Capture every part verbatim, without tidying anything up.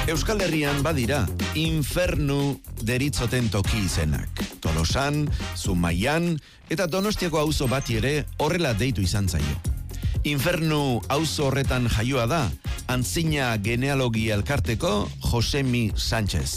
Euskal Herrian badira, infernu deritzoten toki izenak. Tolosan, Zumaian, eta Donostiako auzo bati ere horrela deitu izan zaio. Infernu auzo horretan jaioa da, Antzina genealogia elkarteko Josemi Sánchez.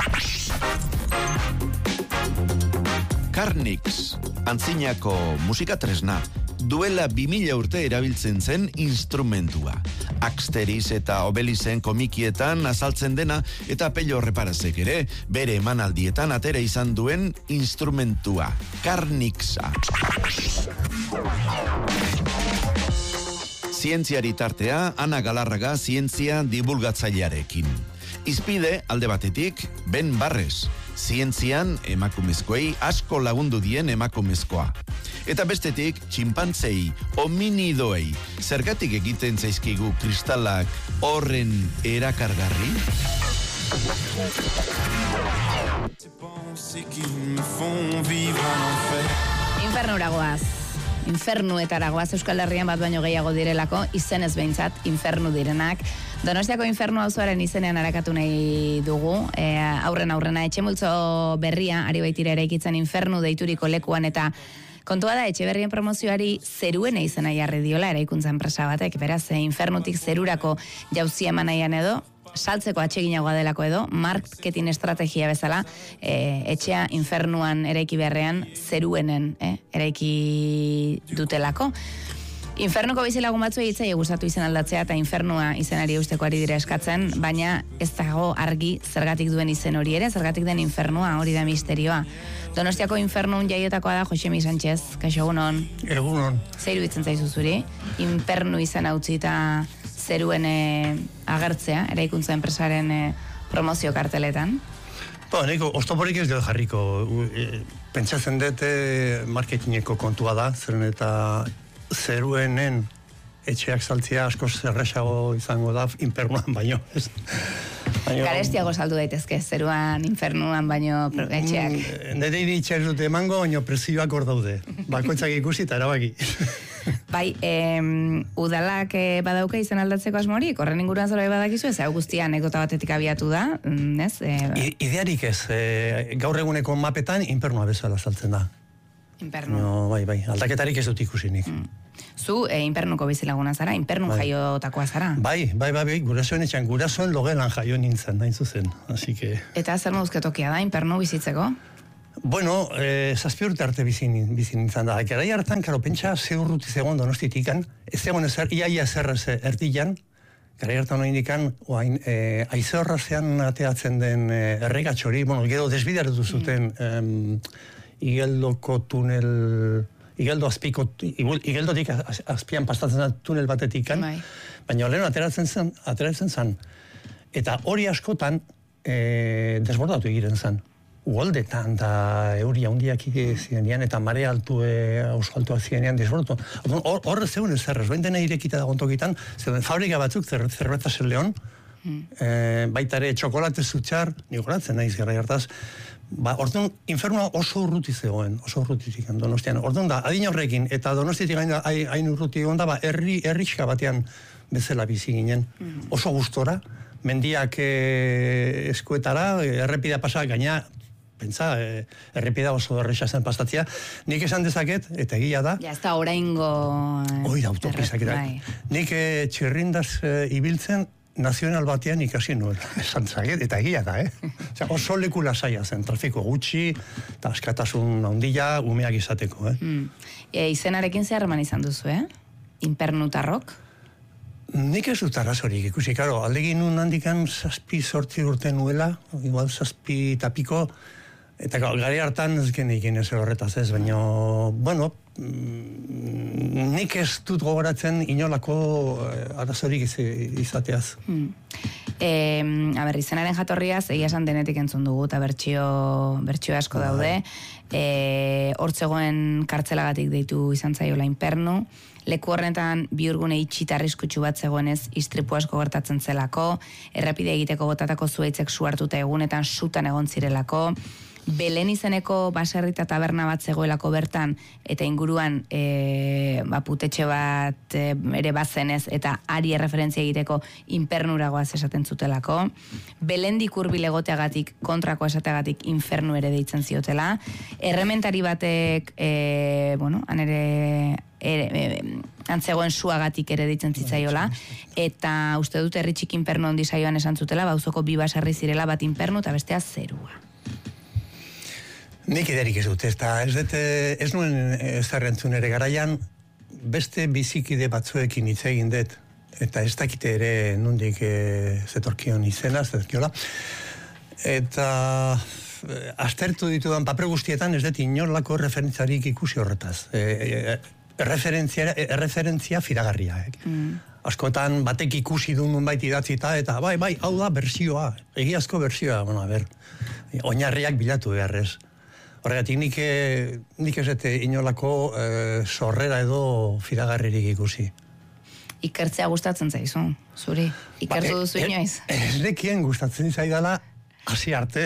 Karnix, Antzinako musika tresna, duela bi mila urte erabiltzen zen instrumentua. Aksteriz eta Obelizen komikietan azaltzen dena eta Pello Reparazek ere bere emanaldietan atera izan duen instrumentua, Karnixa. Zientziari tartea, Ana Galarraga zientzia divulgatzailearekin. Izpide, alde batetik, Ben Barres, zientzian emakumezkoei asko lagundu dien emakumezkoa. Eta bestetik, txinpantzei, hominidoei, zergatik egiten zaizkigu kristalak horren erakargarri? Infernura goaz. Infernuetara goaz, Euskal Herrian bat baino gehiago direlako, izenez behintzat, infernu direnak. Donostiako infernu auzoaren izenean arakatu nahi dugu, e, aurren aurrena etxemultzo berria, ari baitira eraikitzen infernu deituriko lekuan, eta kontua da, Etxeberrien promozioari zeruene izena jarri diola eraikuntza enpresa batek, beraz, infernutik zerurako jauzi eman nahian edo, saltzeko atseginagoa delako edo, marketing estrategia bezala, e, etxea infernuan eraiki beharrean zeruenen e, eraiki dutelako. Infernuko bizilagun batzuei hitzai gustatu izen aldatzea eta infernua izenari eusteko ari dira eskatzen, baina ez dago argi zergatik duen izen hori ere, zergatik den infernua, hori da misterioa. Donostiako infernun jaiotakoa da Josemi Sánchez, kaixo egunon. Egunon. Zer iruditzen zaizu zuri? Infernu izan utzi eta zeruen e, agertzea, eraikuntza enpresaren e, promozio karteletan? Ba, neko, ostoporik ez dut jarriko. E, pentsatzen dut marketingeko kontua da, zeren eta zeruenen etxeak saltzea asko zerrexago izango da infernuan baino. Garestiago saldu daitezke, zeruan, infernuan baino etxeak. Nire iritxe ez dute emango, baino prezioak hor daude. Bakoitzak ikusi eta erabaki. Bai, em, udalak e, badauka izan aldatzeko asmorik, horren inguruan zora badakizu, ez hau guztia anekdota batetik abiatu da, ez? E, I, idearik ez, e, gaur eguneko mapetan infernua bezala saltzen da. Infernu. No, bai, bai, aldaketarik ez dut ikusinik. Mm. Zu, e, infernunko bizilaguna zara, infernun bai. Jaiotakoa zara? Bai, bai, bai, bai, gurasoen etxan, gurasoen logelan jaio nintzen, dain zuzen, así que... Eta zer moduzketokia da, infernu bizitzeko? Bueno, eh, zazpi urte arte bizi nintzen da. Garai hartan, karo, pentsa, ze urruti zegoen Donostitikan, ez zegoen ezer, iaia zer erdilan, garai hartan hori indikan, oain, eh, aize horrazean ateatzen den eh, erregatxori, bueno, gero desbideratu zuten mm. eh, Igeldoko tunel, Igeldo azpiko, Igeldotik azpian pastatzen da tunel batetikan, bai. Baina lehen ateratzen zen, ateratzen zen, eta hori askotan eh, desbordatu egiren zen. Uoldetan da euria handiak zirenean eta mare altu auzo altuak zirenean desbordatu. Horre zeuen ez zerrez, bain dena irekita da gontokitan, zeuden fabrika batzuk, zer, Cervezas León, mm. e, baita ere txokolate zutxar, nigoratzen naiz gara hartaz, ba, orduan, infernua oso urruti zegoen, oso urrutitik Donostian. Orduan da, adin horrekin, eta Donostitik hain urruti egon da, ba, herri, herrixka batean bezala bizi ginen, mm. oso gustora, mendiak e, eskuetara, errepidea pasa, gaina, pentsa, eh, errepida oso erresa zen pastatzea. Nik esan dezaket, eta egia da... Ja, ez da oraingo... Hoi da, autopisak da. Nik eh, txirrindaz eh, ibiltzen nazional batean ikasi nuen. Esan dezaket, eta egia da, eh? Osea, oso leku lasaia zen, trafiko gutxi, eta askatasun handia, umeak izateko, eh? Mm. E, izenarekin zer eman izan duzu, eh? Infernutarrok? Nik ez dut arazorik ikusi, karo, aldegin nun handikan zazpi sortzi urte nuela, igual zazpi tapiko, eta gari hartan ez genekin ez horretaz ez, baina, bueno, nik ez dut gogoratzen inolako arazorik izateaz. Hmm. E, a ber, izenaren jatorriaz, egia esan denetik entzun dugu, eta bertxio, bertxio asko daude, e, hortzegoen kartzelagatik deitu izan zaiola infernu, leku horretan biurgune itxita arriskutsu bat zegoenez istripu asko gertatzen zelako, errepide egiteko botatako zuaitzek su hartuta egunetan sutan egon zirelako, Belen izeneko baserrita taberna bat zegoelako bertan, eta inguruan e, ba, putetxe bat e, ere bazenez, eta ari referentzia egiteko infernuragoaz esaten zutelako. Belendik hurbil egoteagatik, kontrako esateagatik infernu ere deitzen ziotela. Errementari batek, e, bueno, han ere... Ere, e, antzegoen suagatik ere deitzen zitzaiola, eta uste dut herri txik infernu handi saioan esan zutela, bauzoko bi baserri zirela, bat infernu eta bestea zerua. Nik iderik ez dut, ez da, ez dut, ez nuen zerrentzun ere garaian, beste bizikide batzuekin hitz egin dut, eta ez dakite ere nundik e, zetorkion izena, zetorkiola, eta e, aztertu ditudan papre guztietan ez dut inolako referentzarik ikusi horretaz. E, e, referentzia, referentzia firagarria. Eh? Mm. Askotan batek ikusi du nunbait idatzita, eta bai, bai, hau da bersioa, egiazko bersioa, bueno, a ber, oinarriak bilatu beharrez. Horregatik nik, nik ez dut inolako e, sorrera edo firagarririk ikusi. Ikertzea gustatzen zaizu, zuri? Ikertu ba, duzu inoiz? Ez nekien gustatzen zaidala hasi arte.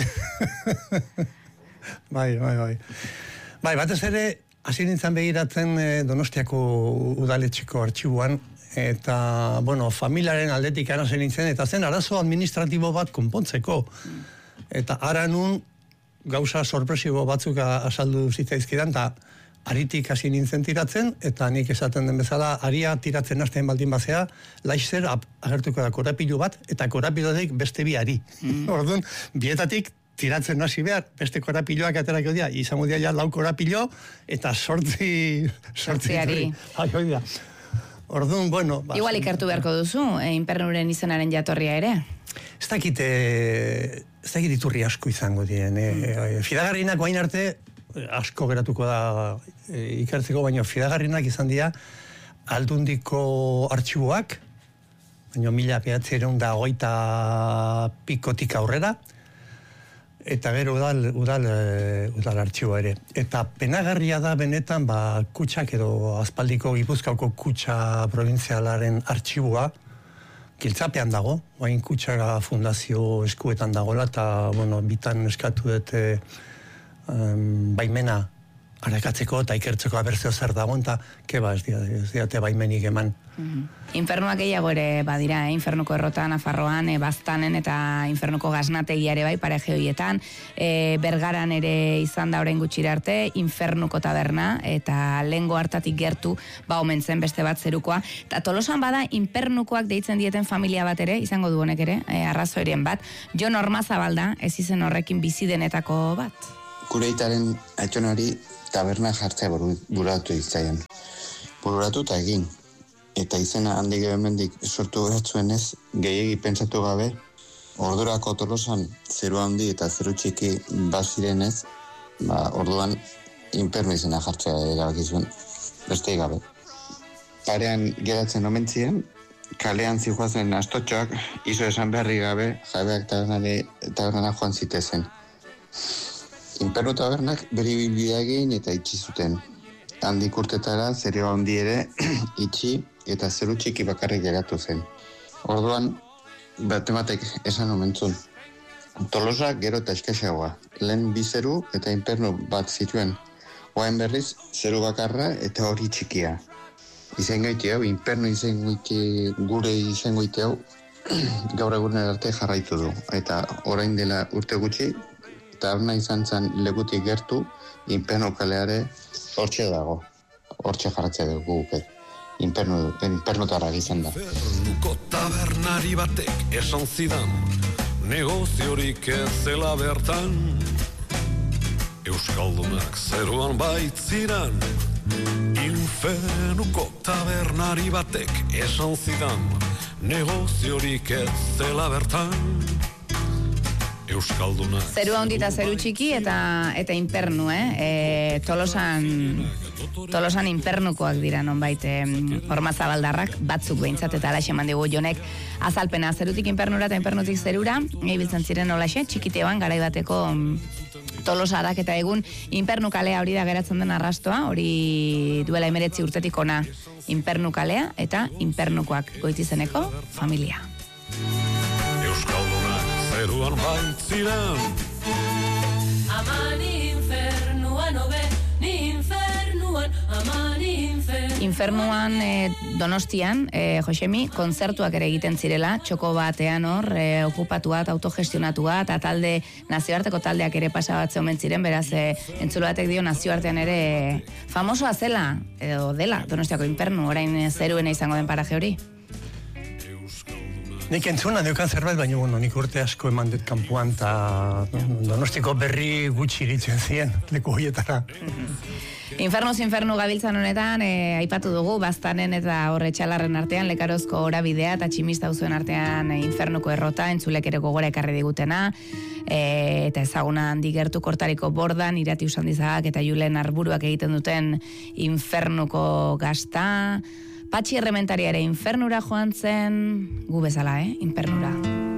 bai, bai, bai. Bai, batez ere, hasi nintzen begiratzen e, Donostiako udaletxeko artxibuan, eta, bueno, familiaren aldetik arazen nintzen, eta zen arazo administratibo bat konpontzeko. Eta ara nun, gauza sorpresibo batzuk azaldu zitzaizkidan, eta aritik hasi nintzen tiratzen, eta nik esaten den bezala, aria tiratzen hasten baldin bazea, laixer agertuko da korapilu bat, eta korapilotik beste bi ari. Mm. Orduan, bietatik tiratzen hasi behar, beste korapiloak aterako dira, izango dira ja lau korapilo, eta sortzi... Sortzi ari. Ai, hoi da. Orduan, bueno... Ba, igual ikertu beharko duzu, e, infernuren izenaren jatorria ere? Ez dakit, e, ez dakit iturri asko izango diren. E, mm. Fidagarrinak guain arte asko geratuko da e, ikertzeko, baina fidagarrinak izan dira Aldundiko artxiboak, baina mila behatziehun eta hogeita pikotik aurrera, eta gero udal, udal, udal artxiboa ere. Eta penagarria da benetan, ba, kutsak edo aspaldiko Gipuzkoako kutsa provintzialaren artxiboa, Giltzapean dago, oain kutsaga fundazio eskuetan dagoela, eta, bueno, bitan eskatu dut um, baimena arakatzeko eta ikertzeko abertzeo zer dago, eta keba ez diate baimenik eman. Mm-hmm. Infernuak gehiago ere badira, eh? Infernuko errota Nafarroan, e, Baztanen eta Infernuko gaznategia ere bai, pareje horietan, e, Bergaran ere izan da orain gutxira arte, Infernuko taberna, eta lehengo hartatik gertu, ba omen zen beste bat zerukoa, eta Tolosan bada Infernukoak deitzen dieten familia bat ere, izango du honek ere, e, arrazoirien bat, Jon Ormazabalda, ez izen horrekin bizi denetako bat. Kureitaren aitonari taberna jartzea bururatu izaian. Bururatu eta egin. Eta izena handik hemendik sortu behatzuen ez, gehiegi pentsatu gabe, ordurako Tolosan zeru handi eta zeru txiki baziren ez, ba, orduan infernu izena jartzea erabaki zuen, beste gabe. Parean geratzen omentzien, kalean zijoazen astotxoak, iso esan beharri gabe, jabeak tabernara joan zitezen. Infernu tabernak beri bilbidea egin eta itxi zuten. Handik urtetara zeru handi ere itxi eta zeru txiki bakarrik geratu zen. Orduan, batematek esan omentzun. Tolosa gero eta eskaxagoa. Lehen bi zeru eta infernu bat zituen. Oain berriz, zeru bakarra eta hori txikia. Izengoite hau, infernu izengoite, gure izengoite hau, gaur egunen arte jarraitu du. Eta orain dela urte gutxi, taberna izan zen lekutik gertu, infernu kaleare hortxe dago. Hortxe jarratzea dugu guke. Infernu, infernutarrak izan da. Infernuko tabernari batek esan zidan, negoziorik ez zela bertan. Euskaldunak zeruan baitziran, infernuko tabernari batek esan zidan, negoziorik ez zela bertan. Euskalduna. Zeru handi eta zeru txiki eta eta infernu, eh? E, tolosan Tolosan infernukoak dira nonbait eh, Ormazabaldarrak batzuk behintzat eta alaxe eman digu Jonek azalpena zerutik infernura eta infernutik zerura, ibiltzen ziren olaxe, txikiteoan garaibateko Tolosarak eta egun infernu kalea hori da geratzen den arrastoa, hori duela emeretzi urtetik ona infernu kalea eta infernukoak goitizeneko familia. Euskaldunak zeruan baitziren, ama ni infernuan hobe, ni infernuan, ama ni infernuan. Infernuan e, Donostian, e, Josemi, kontzertuak ere egiten zirela, txoko batean hor, e, okupatuat, autogestionatua, eta talde, nazioarteko taldeak ere pasabatze omen ziren, beraz, e, entzule batek dio nazioartean ere famosoa zela, edo dela, Donostiako Infernu, orain zeruena izango den paraje hori. Nik entzuna neukan zerbait, baina bueno, nik urte asko eman dut kanpuan, eta Donostiko berri gutxi iritzen ziren, leku horietara. Infernuz Infernu gabiltzan honetan, e, aipatu dugu, Baztanen eta horre txalarren artean, Lekarozko orabidea eta Tximista auzuen artean e, Infernuko errota, entzulek ere gogora ekarri digutena, e, eta ezaguna handi gertu kortariko bordan, Irati Usandizagak eta Julen Arburuak egiten duten Infernuko gazta, Patxi Errementari ere Infernura joan zen, gu bezala, eh? Infernura.